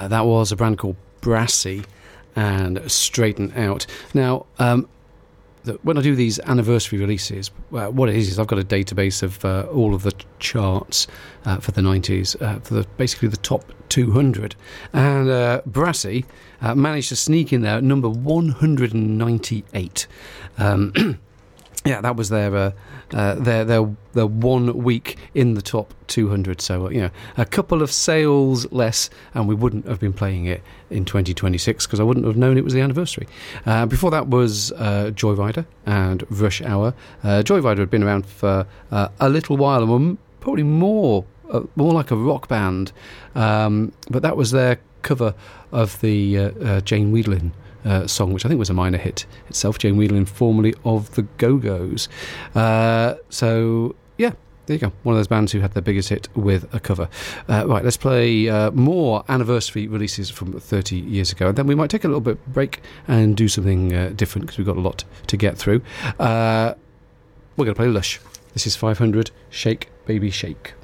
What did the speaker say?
That was a band called Brassy and Straighten Out. Now, when I do these anniversary releases, what it is I've got a database of all of the charts for the 90s, for basically the top 200. And Brassy managed to sneak in there at number 198. Yeah, that was their 1 week in the top 200. So, a couple of sales less, and we wouldn't have been playing it in 2026 because I wouldn't have known it was the anniversary. Before that was Joyrider and Rush Hour. Joyrider had been around for a little while, and probably more like a rock band. But that was their cover of the Jane Wiedlin song, which I think was a minor hit itself. Jane Wiedlin, formerly of the Go-Go's. So, yeah, there you go. One of those bands who had their biggest hit with a cover. Right, let's play more anniversary releases from 30 years ago. And then we might take a little bit break and do something different because we've got a lot to get through. We're going to play Lush. This is 500, Shake, Baby, Shake.